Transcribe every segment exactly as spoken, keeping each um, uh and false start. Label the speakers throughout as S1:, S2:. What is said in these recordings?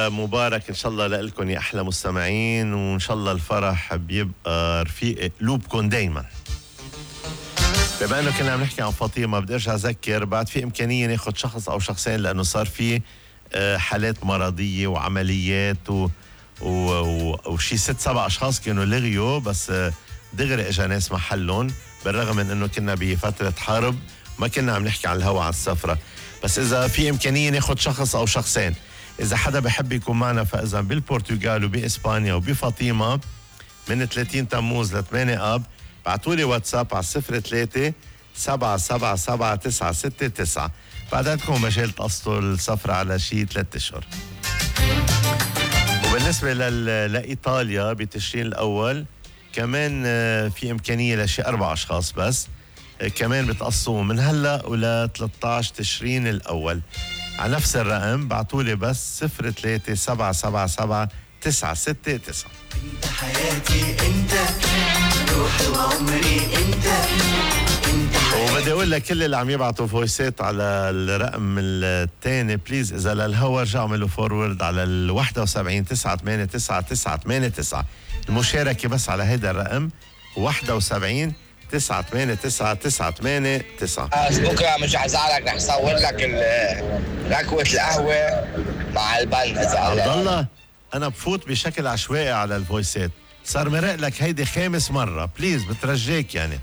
S1: مبارك ان شاء الله لكم يا احلى مستمعين، وان شاء الله الفرح بيبقى رفيق قلوبكم دايما. بما انه كنا عم نحكي عن فاطمه، بدي ارجع اذكر بعد في امكانيه ناخذ شخص او شخصين، لانه صار في حالات مرضيه وعمليات و و وشي ست سبع اشخاص كانوا لغيوا، بس دغري اجى ناس محلهم، بالرغم من انه كنا بفتره حرب ما كنا عم نحكي عن الهوا على السفره. بس اذا في امكانيه ناخذ شخص او شخصين، اذا حدا بحب يكون معنا، فاذا بالبرتغال وباسبانيا وبفاطمه من ثلاثين تموز ل ثمانية اب، بعتوا لي واتساب على صفر ثلاثة سبعة سبعة سبعة تسعة ستة تسعة. بعد عندكم مجال تقسطوا السفرة على شي ثلاثة اشهر. وبالنسبة لإيطاليا بتشرين الأول كمان في إمكانية لشي أربع أشخاص بس، كمان بتقسطوا من هلا ولا ثلاثة عشر تشرين الأول على نفس الرقم. بعتوا لي بس صفر ثلاثة سبعة سبعة سبعة تسعة ستة تسعة.
S2: انت حياتي، انت روحي وعمري، انت انت حياتي.
S1: وبدي اقول لكل اللي عم يبعتوا فويسات على الرقم الثاني، بليز اذا للهوا ارجعوا اعملوا فورورد على ال واحد وسبعين تسعة ثمانية تسعة تسعة ثمانية تسعة. المشاركة بس على هيدا الرقم واحد وسبعين تسعة ثمانية تسعة تسعة ثمانية تسعة.
S3: بكره مش هزعلك، رح صور لك ركوة القهوة مع البن.
S1: عبد الله انا بفوت بشكل عشوائي على الفويسات، صار مرق لك هيدي خامس مرة، بليز بترجيك يعني.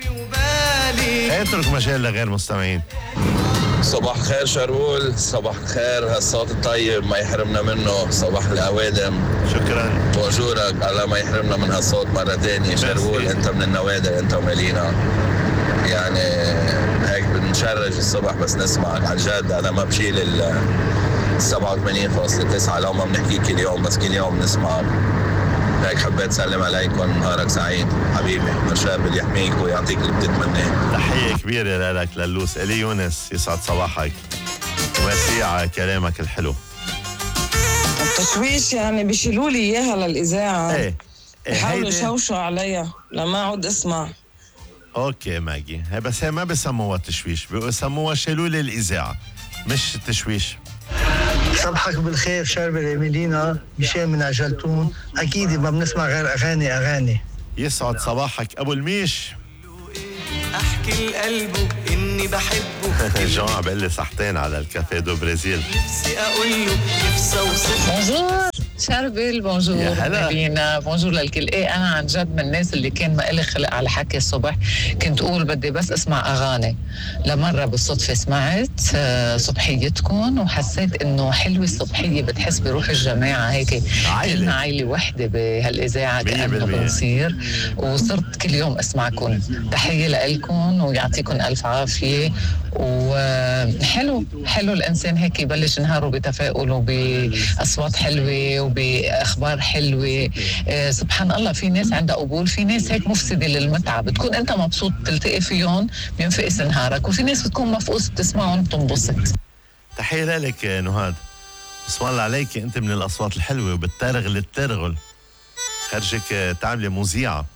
S1: اترك مجال لغير مستمعين.
S4: صباح الخير شربول، صباح الخير، هالصوت الطيب ما يحرمنا منه، صباح الأوادم.
S1: شكرا.
S4: بونجورك، الله ما يحرمنا من هالصوت مرة تانية. شربول انت من النوادر، انت ومالينا، يعني هيك بنشرج الصبح بس نسمعك عن جد. انا ما بشيل ال سبعة وثمانين فاصلة تسعة لو ما بنحكي كل يوم، بس كل يوم نسمعك. هيك حبيت سلم عليكم، نهارك سعيد حبيبي، مرشاد اللي يحميك ويعطيك اللي بتتمناه.
S1: تحية كبيرة لك للوس. إلي يونس، يسعد صباحك وميرسي على كلامك الحلو.
S5: التشويش يعني بيشيلوا لي اياها للاذاعه،
S1: ايه
S5: بحاولوا يشوشوا عليها لما اقعد اسمع.
S1: اوكي ماجي، هي بس هي ما بسموها تشويش، بسموها شيلوا لي الاذاعه، مش تشويش.
S6: صبحك بالخير شربل إيميلينا، مشان من عجلتون، أكيد ما بنسمع غير أغاني أغاني.
S1: يسعد صباحك أبو الميش.
S2: أحكي لقلبه إني بحبه.
S1: جون عم بقول لي صحتين على الكافيه دو برازيل.
S2: نفسي أقول له، نفسي أوصف.
S7: بونجور شربل، بونجور مدينة، بونجور للكل. ايه انا عن جد من الناس اللي كان ما إلي خلق على حكي الصبح، كنت اقول بدي بس اسمع اغاني. لمرة بالصدفة سمعت صبحيتكم وحسيت انه حلوة الصبحية، بتحس بروح الجماعة هيك، كلنا عائلة وحدة بهالاذاعة كأنه بنصير، وصرت كل يوم اسمعكم. تحية لكم ويعطيكم الف عافية. وحلو حلو الانسان هيك يبلش نهاره بتفاؤل وباصوات حلوه وباخبار حلوه. آه سبحان الله، في ناس عندها قبول، في ناس هيك مفسده للمتعه، بتكون انت مبسوط تلتقي فيهم بينفقس نهارك، وفي ناس بتكون مفقوس بتسمعهم بتنبسط.
S1: تحيه لك نهاد، اسم الله عليك، انت من الاصوات الحلوه وبترغل الترغل، خرجك تعملي مذيعه.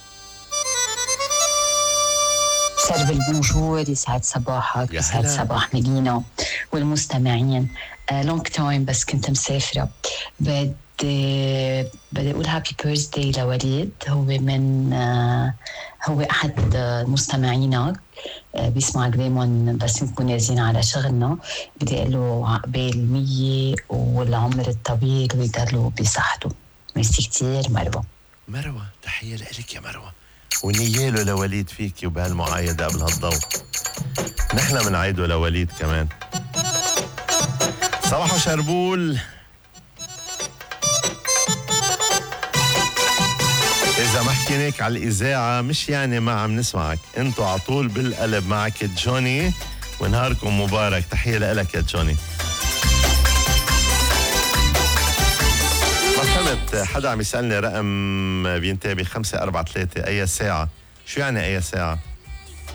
S8: سرب البونجور، يسعد صباحك، يسعد صباح مدينة والمستمعين. لونج uh, تايم بس كنت مسافرة. بدي بدي أقول هابي بيرثداي لوليد، هو من uh, هو أحد مستمعينك، uh, بيسمعك دايما بس نكون نازلين على شغلنا. بدي أقول له عقبال مية والعمر الطويل ويضلوا بصحته. ميرسي كتير مروة.
S1: مروة تحية لك يا مروة، ونياله لوليد فيكي وبهالمعايدة قبل هالضوء. نحن بنعيده لوليد كمان. صباح شربول. إذا ما حكيناك على الإذاعة مش يعني ما عم نسمعك، انتو عطول بالقلب. معك جوني ونهاركم مبارك. تحية لك يا جوني. ما فهمت، حدا عم يسألني رقم بينتهي بخمسة أربعة ثلاثة، أي ساعة؟ شو يعني أي ساعة؟